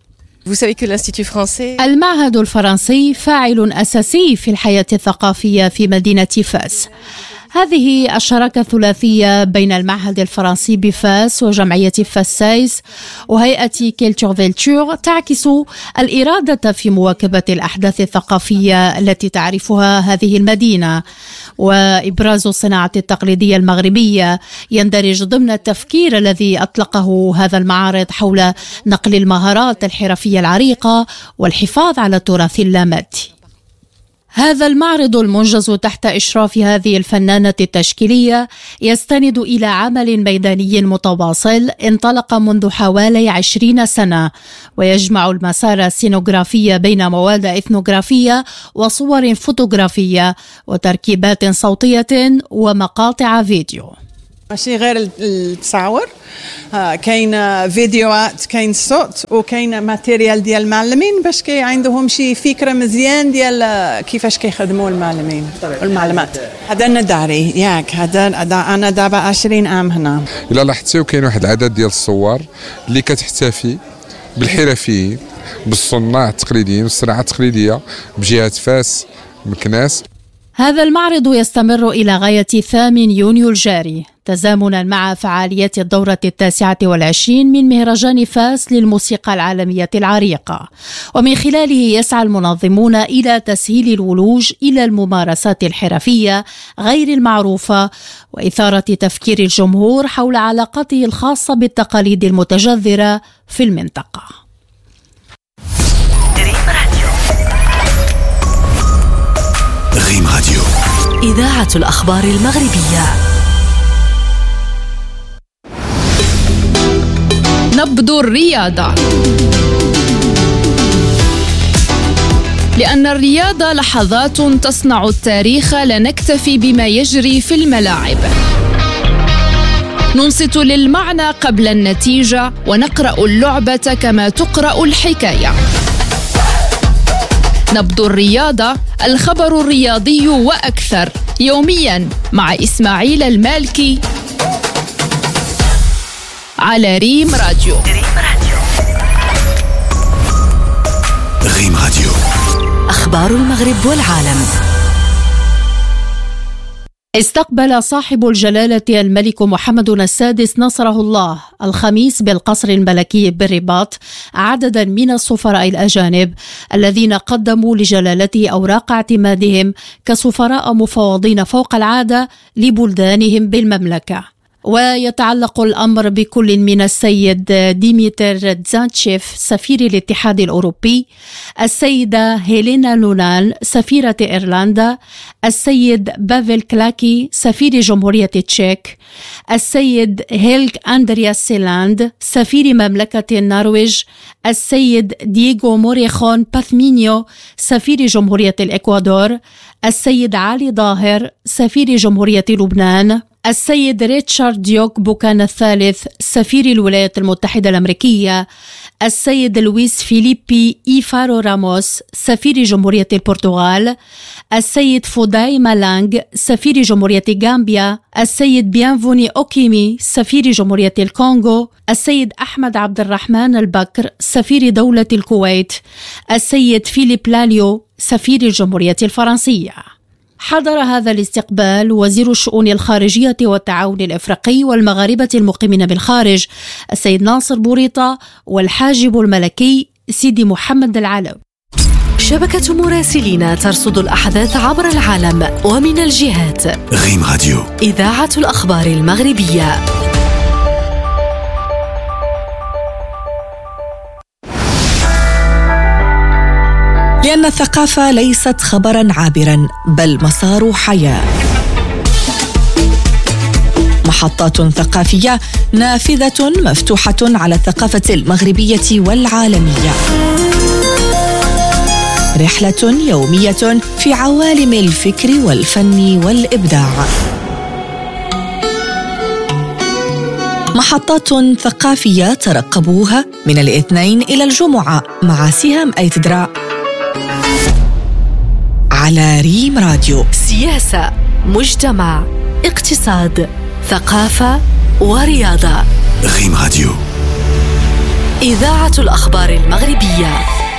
المعهد الفرنسي فاعل أساسي في الحياة الثقافية في مدينة فاس. هذه الشراكة الثلاثية بين المعهد الفرنسي بفاس وجمعية فاسايز وهيئة كيلتور فيلتور تعكس الإرادة في مواكبة الأحداث الثقافية التي تعرفها هذه المدينة. وإبراز الصناعة التقليدية المغربية يندرج ضمن التفكير الذي أطلقه هذا المعارض حول نقل المهارات الحرفية العريقة والحفاظ على التراث اللامادي. هذا المعرض المنجز تحت إشراف هذه الفنانة التشكيلية يستند إلى عمل ميداني متواصل انطلق منذ حوالي 20 سنة، ويجمع المسار السينوغرافي بين مواد إثنوغرافية وصور فوتوغرافية وتركيبات صوتية ومقاطع فيديو. ماشي غير التصاور، كاين فيديوهات، كاين صوت، وكاين ماتيريال ديال المعلمين باش عندهم شي فكره مزيان ديال كيفاش كيخدموا المعلمين والمعلمات. هذا انا داري ياك، هذا انا دابا 20 عام هنا. الا لاحظتيو كاين واحد العدد ديال الصور اللي كتحتفي بالحرفيين، بالصناع التقليديين والصناعه التقليديه بجهه فاس مكناس. هذا المعرض يستمر إلى غاية 8 يونيو الجاري، تزامنا مع فعاليات الدورة 29 من مهرجان فاس للموسيقى العالمية العريقة، ومن خلاله يسعى المنظمون إلى تسهيل الولوج إلى الممارسات الحرفية غير المعروفة وإثارة تفكير الجمهور حول علاقته الخاصة بالتقاليد المتجذرة في المنطقة. ريم راديو، إذاعة الأخبار المغربية. نبض الرياضة، لأن الرياضة لحظات تصنع التاريخ، لا نكتفي بما يجري في الملاعب. ننصت للمعنى قبل النتيجة، ونقرأ اللعبة كما تقرأ الحكاية. نبض الرياضة، الخبر الرياضي وأكثر، يوميا مع إسماعيل المالكي على ريم راديو. ريم راديو، أخبار المغرب والعالم. استقبل صاحب الجلالة الملك محمد السادس نصره الله الخميس بالقصر الملكي بالرباط عددا من السفراء الأجانب الذين قدموا لجلالته أوراق اعتمادهم كسفراء مفوضين فوق العادة لبلدانهم بالمملكة. ويتعلق الأمر بكل من السيد ديميتر تزانتشيف سفير الاتحاد الأوروبي، السيدة هيلينا لونان سفيرة إيرلندا، السيد بافل كلاكي سفير جمهورية تشيك، السيد هيلغ أندرياس سيلاند سفير مملكة النرويج، السيد دييغو موريخون باثمينيو سفير جمهورية الإكوادور، السيد علي ظاهر سفير جمهورية لبنان، السيد ريتشارد ديوك بوكان الثالث سفير الولايات المتحدة الأمريكية، السيد لويس فيليبي إيفارو راموس سفير جمهورية البرتغال، السيد فوداي مالانغ سفير جمهورية غامبيا، السيد بيانفوني أوكيمي سفير جمهورية الكونغو، السيد أحمد عبد الرحمن البكر سفير دولة الكويت، السيد فيليب لاليو سفير الجمهورية الفرنسية. حضر هذا الاستقبال وزير الشؤون الخارجية والتعاون الإفريقي والمغاربة المقيمين بالخارج السيد ناصر بوريطة والحاجب الملكي سيدي محمد العلوي. شبكة مراسلين ترصد الأحداث عبر العالم ومن الجهات. ريم راديو، إذاعة الأخبار المغربية. لأن الثقافة ليست خبراً عابراً بل مسار حياة. محطات ثقافية نافذة مفتوحة على الثقافة المغربية والعالمية. رحلة يومية في عوالم الفكر والفن والإبداع. محطات ثقافية ترقبوها من الاثنين إلى الجمعة مع سهام أيتدرا على ريم راديو. سياسة، مجتمع، اقتصاد، ثقافة ورياضة. ريم راديو، إذاعة الأخبار المغربية.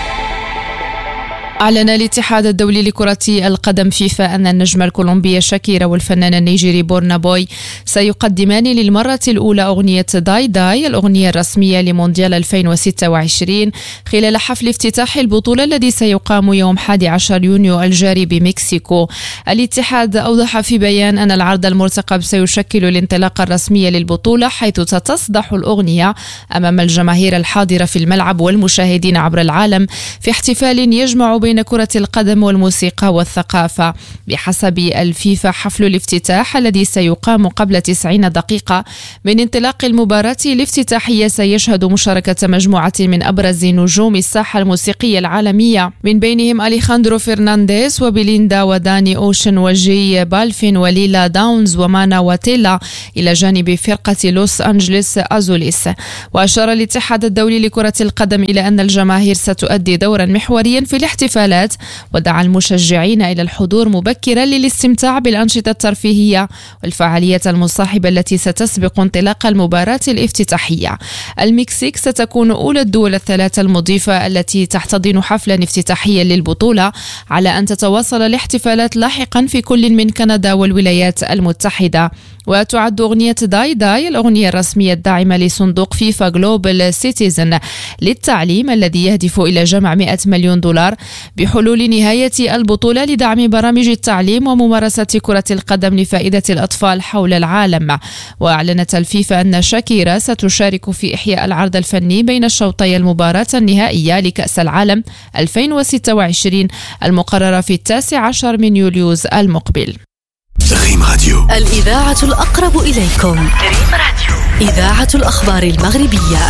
أعلن الاتحاد الدولي لكرة القدم فيفا أن النجمة الكولومبية شاكيرا والفنان النيجيري بورنا بوي سيقدمان للمرة الأولى أغنية داي داي، الأغنية الرسمية لمونديال 2026 خلال حفل افتتاح البطولة الذي سيقام يوم 11 يونيو الجاري بمكسيكو. الاتحاد أوضح في بيان أن العرض المرتقب سيشكل الانطلاقة الرسمية للبطولة، حيث ستصدح الأغنية أمام الجماهير الحاضرة في الملعب والمشاهدين عبر العالم في احتفال يجمع بين كرة القدم والموسيقى والثقافة. بحسب الفيفا، حفل الافتتاح الذي سيقام قبل 90 دقيقة من انطلاق المباراة الافتتاحية سيشهد مشاركة مجموعة من أبرز نجوم الساحة الموسيقية العالمية، من بينهم أليخاندرو فرنانديز وبيليندا وداني أوشن وجي بالفين وليلا داونز ومانا واتيلا، إلى جانب فرقة لوس أنجلس أزوليس. وأشار الاتحاد الدولي لكرة القدم إلى أن الجماهير ستؤدي دورا محوريا في الاحتفالات، ودعا المشجعين إلى الحضور مبكرا للاستمتاع بالأنشطة الترفيهية والفعاليات المصاحبة التي ستسبق انطلاق المباراة الافتتاحية. المكسيك ستكون أولى الدول الثلاثة المضيفة التي تحتضن حفلا افتتاحيا للبطولة، على أن تتواصل الاحتفالات لاحقا في كل من كندا والولايات المتحدة. وتعد أغنية داي داي الأغنية الرسمية الداعمة لصندوق فيفا جلوبال سيتيزن للتعليم، الذي يهدف إلى جمع 100 مليون دولار بحلول نهاية البطولة لدعم برامج التعليم وممارسة كرة القدم لفائدة الأطفال حول العالم. وأعلنت الفيفا أن شاكيرا ستشارك في إحياء العرض الفني بين شوطي المباراة النهائية لكأس العالم 2026 المقررة في 19 من يوليوز المقبل. ريم راديو، الإذاعة الأقرب إليكم. ريم راديو، إذاعة الأخبار المغربية.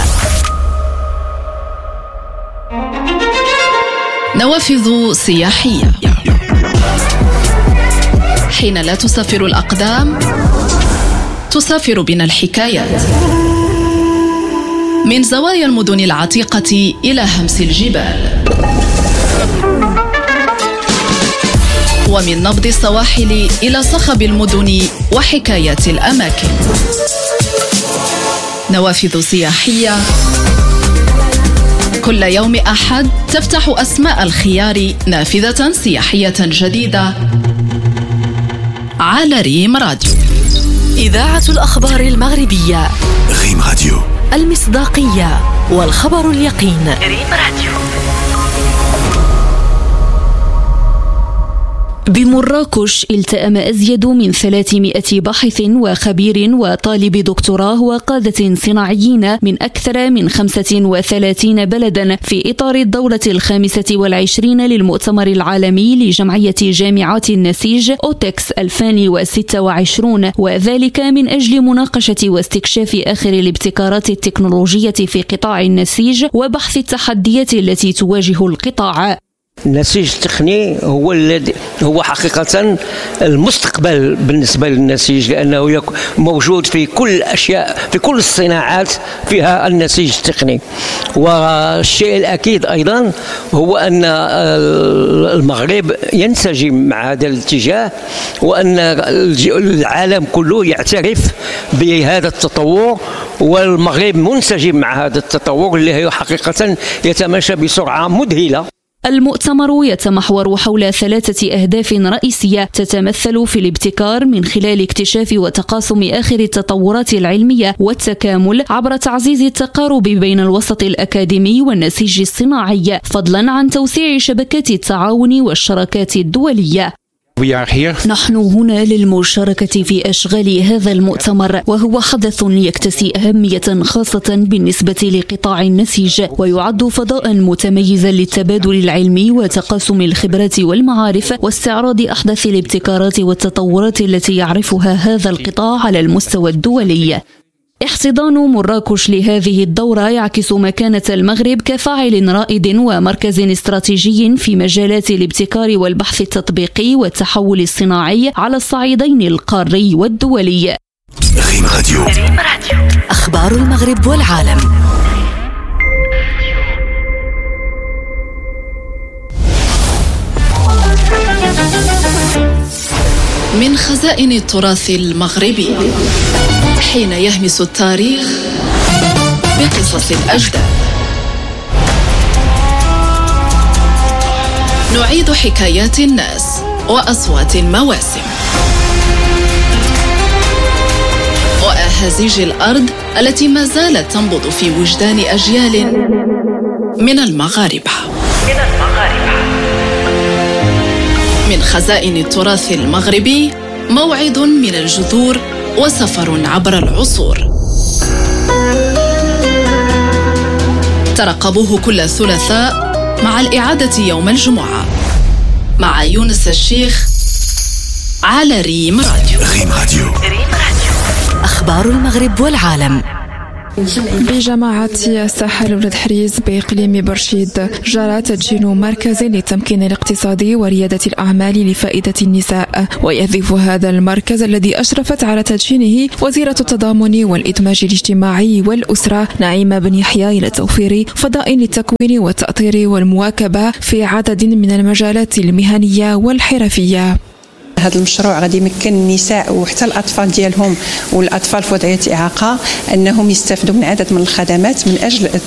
نوافذ سياحية. حين لا تسافر الأقدام تسافر بنا الحكايات، من زوايا المدن العتيقة إلى همس الجبال، ومن نبض السواحل إلى صخب المدن وحكايات الأماكن. نوافذ سياحية، كل يوم أحد تفتح أسماء الخيار نافذة سياحية جديدة على ريم راديو. إذاعة الأخبار المغربية. ريم راديو، المصداقية والخبر اليقين. ريم راديو. بمراكش التأم أزيد من 300 باحث وخبير وطالب دكتوراه وقادة صناعيين من أكثر من 35 بلدا في إطار الدورة 25 للمؤتمر العالمي لجمعية جامعات النسيج أوتكس 2026، وذلك من أجل مناقشة واستكشاف آخر الابتكارات التكنولوجية في قطاع النسيج وبحث التحديات التي تواجه القطاع. النسيج التقني هو حقيقة المستقبل بالنسبة للنسيج، لأنه موجود في كل الأشياء، في كل الصناعات فيها النسيج التقني. والشيء الأكيد أيضا هو أن المغرب ينسجم مع هذا الاتجاه، وأن العالم كله يعترف بهذا التطور، والمغرب منسجم مع هذا التطور اللي هو حقيقة يتماشى بسرعة مذهلة. المؤتمر يتمحور حول 3 أهداف رئيسية تتمثل في الابتكار من خلال اكتشاف وتقاسم آخر التطورات العلمية والتكامل عبر تعزيز التقارب بين الوسط الأكاديمي والنسيج الصناعي، فضلا عن توسيع شبكات التعاون والشراكات الدولية. نحن هنا للمشاركة في أشغال هذا المؤتمر، وهو حدث يكتسي أهمية خاصة بالنسبة لقطاع النسيج، ويعد فضاء متميزا للتبادل العلمي وتقاسم الخبرات والمعارف واستعراض أحدث الابتكارات والتطورات التي يعرفها هذا القطاع على المستوى الدولي. احتضان مراكش لهذه الدورة يعكس مكانة المغرب كفاعل رائد ومركز استراتيجي في مجالات الابتكار والبحث التطبيقي والتحول الصناعي على الصعيدين القاري والدولي. ريم راديو. أخبار المغرب والعالم. من خزائن التراث المغربي، حين يهمس التاريخ بقصص الأجداد، نعيد حكايات الناس وأصوات المواسم وأهازيج الأرض التي ما زالت تنبض في وجدان أجيال من المغاربة. من خزائن التراث المغربي، موعد من الجذور وسفر عبر العصور. ترقبوه كل ثلاثاء مع الإعادة يوم الجمعة مع يونس الشيخ على ريم راديو. ريم راديو. أخبار المغرب والعالم. بجماعة الساحل ولد حريز بإقليم برشيد جرى تدشين مركز للتمكين الاقتصادي وريادة الأعمال لفائدة النساء، ويهدف هذا المركز الذي أشرفت على تدشينه وزيرة التضامن والإدماج الاجتماعي والأسرة نعيمة بن يحيى إلى توفير فضاء للتكوين والتأطير والمواكبة في عدد من المجالات المهنية والحرفية. هذا المشروع غادي يمكن النساء وحتى الأطفال ديالهم والأطفال في وضعية إعاقة أنهم يستفدوا من عدد من الخدمات من أجل